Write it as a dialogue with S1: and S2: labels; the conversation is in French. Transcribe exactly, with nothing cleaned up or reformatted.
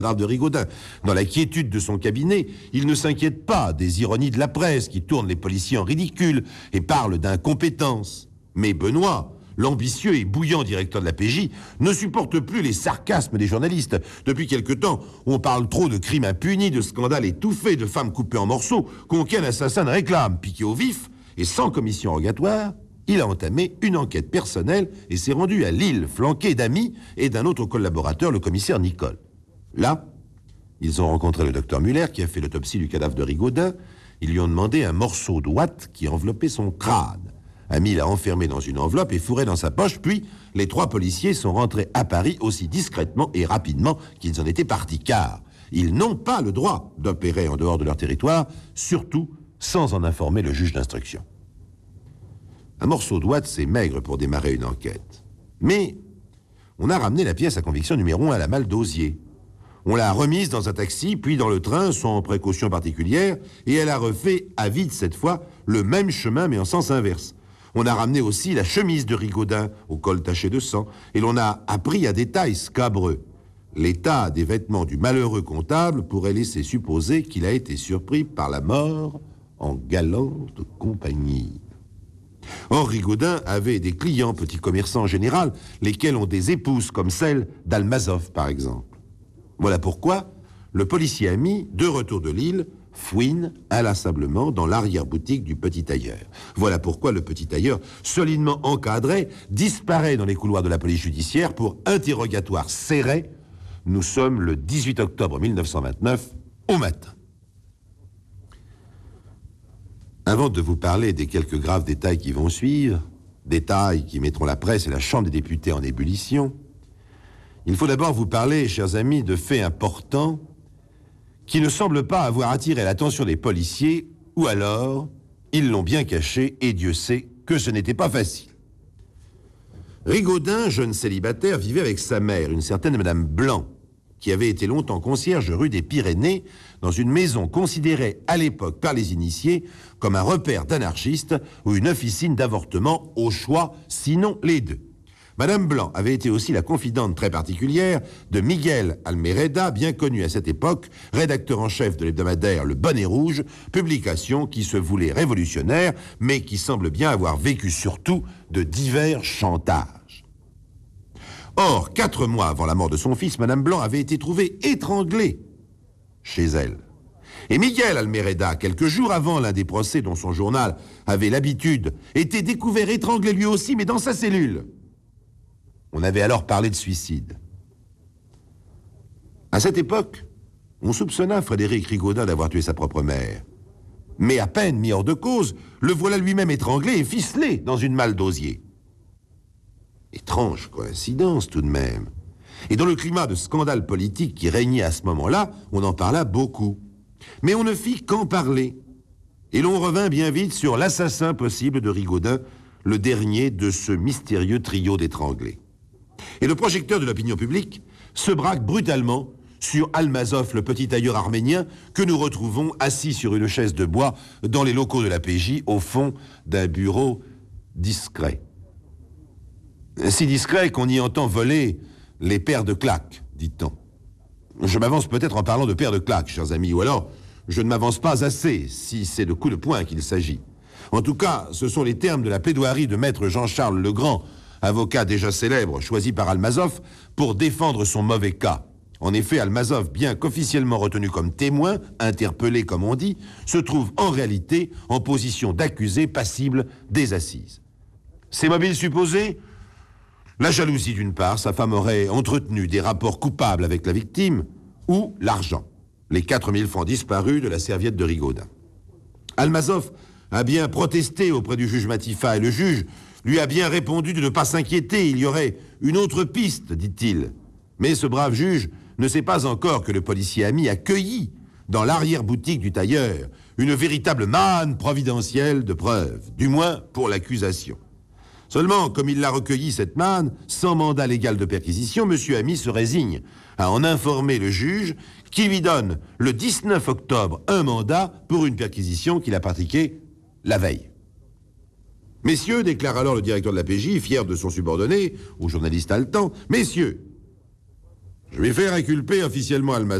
S1: grave de Rigaudin. Dans la quiétude de son cabinet, il ne s'inquiète pas des ironies de la presse qui tournent les policiers en ridicule et parlent d'incompétence. Mais Benoît, l'ambitieux et bouillant directeur de la P J, ne supporte plus les sarcasmes des journalistes. Depuis quelque temps, on parle trop de crimes impunis, de scandales étouffés, de femmes coupées en morceaux, qu'aucun assassin ne réclame. Piqué au vif et sans commission rogatoire, il a entamé une enquête personnelle et s'est rendu à Lille, flanqué d'amis et d'un autre collaborateur, le commissaire Nicole. Là, ils ont rencontré le docteur Muller qui a fait l'autopsie du cadavre de Rigaudin. Ils lui ont demandé un morceau de ouate qui enveloppait son crâne. Ami l'a enfermé dans une enveloppe et fourré dans sa poche, puis les trois policiers sont rentrés à Paris aussi discrètement et rapidement qu'ils en étaient partis, car ils n'ont pas le droit d'opérer en dehors de leur territoire, surtout sans en informer le juge d'instruction. Un morceau de ouate, c'est maigre pour démarrer une enquête. Mais on a ramené la pièce à conviction numéro un à la malle d'Osier. On l'a remise dans un taxi, puis dans le train, sans précaution particulière, et elle a refait, à vide cette fois, le même chemin, mais en sens inverse. On a ramené aussi la chemise de Rigaudin, au col taché de sang, et l'on a appris à détail scabreux. L'état des vêtements du malheureux comptable pourrait laisser supposer qu'il a été surpris par la mort en galante compagnie. Or, Rigaudin avait des clients, petits commerçants en général, lesquels ont des épouses, comme celle d'Almazov, par exemple. Voilà pourquoi le policier ami, de retour de Lille, fouine inlassablement dans l'arrière-boutique du petit tailleur. Voilà pourquoi le petit tailleur, solidement encadré, disparaît dans les couloirs de la police judiciaire pour interrogatoire serré. Nous sommes le dix-huit octobre mille neuf cent vingt-neuf, au matin. Avant de vous parler des quelques graves détails qui vont suivre, détails qui mettront la presse et la Chambre des députés en ébullition, il faut d'abord vous parler, chers amis, de faits importants qui ne semblent pas avoir attiré l'attention des policiers, ou alors, ils l'ont bien caché, et Dieu sait que ce n'était pas facile. Rigaudin, jeune célibataire, vivait avec sa mère, une certaine Madame Blanc, qui avait été longtemps concierge rue des Pyrénées, dans une maison considérée à l'époque par les initiés comme un repère d'anarchistes ou une officine d'avortement, au choix, sinon les deux. Madame Blanc avait été aussi la confidente très particulière de Miguel Almereda, bien connu à cette époque, rédacteur en chef de l'hebdomadaire Le Bonnet Rouge, publication qui se voulait révolutionnaire, mais qui semble bien avoir vécu surtout de divers chantages. Or, quatre mois avant la mort de son fils, Madame Blanc avait été trouvée étranglée chez elle. Et Miguel Almereda, quelques jours avant l'un des procès dont son journal avait l'habitude, était découvert étranglé lui aussi, mais dans sa cellule. On avait alors parlé de suicide. À cette époque, on soupçonna Frédéric Rigaudin d'avoir tué sa propre mère. Mais à peine mis hors de cause, le voilà lui-même étranglé et ficelé dans une malle d'osier. Étrange coïncidence tout de même. Et dans le climat de scandale politique qui régnait à ce moment-là, on en parla beaucoup. Mais on ne fit qu'en parler. Et l'on revint bien vite sur l'assassin possible de Rigaudin, le dernier de ce mystérieux trio d'étranglés. Et le projecteur de l'opinion publique se braque brutalement sur Almazov, le petit tailleur arménien, que nous retrouvons assis sur une chaise de bois dans les locaux de la P J, au fond d'un bureau discret. Si discret qu'on y entend voler les paires de claques, dit-on. Je m'avance peut-être en parlant de paires de claques, chers amis, ou alors je ne m'avance pas assez, si c'est de coups de poing qu'il s'agit. En tout cas, ce sont les termes de la plaidoirie de maître Jean-Charles Legrand, avocat déjà célèbre, choisi par Almazov, pour défendre son mauvais cas. En effet, Almazov, bien qu'officiellement retenu comme témoin, interpellé comme on dit, se trouve en réalité en position d'accusé passible des assises. Ses mobiles supposés ? La jalousie d'une part, sa femme aurait entretenu des rapports coupables avec la victime, ou l'argent, les quatre mille francs disparus de la serviette de Rigaudin. Almazov a bien protesté auprès du juge Matifat, et le juge lui a bien répondu de ne pas s'inquiéter, il y aurait une autre piste, dit-il. Mais ce brave juge ne sait pas encore que le policier ami a cueilli, dans l'arrière-boutique du tailleur, une véritable manne providentielle de preuves, du moins pour l'accusation. Seulement, comme il l'a recueilli, cette manne, sans mandat légal de perquisition, monsieur Ami se résigne à en informer le juge qui lui donne le dix-neuf octobre un mandat pour une perquisition qu'il a pratiquée la veille. Messieurs, déclare alors le directeur de la P J, fier de son subordonné, au journaliste haletant, messieurs, Je vais faire inculper officiellement Almazan.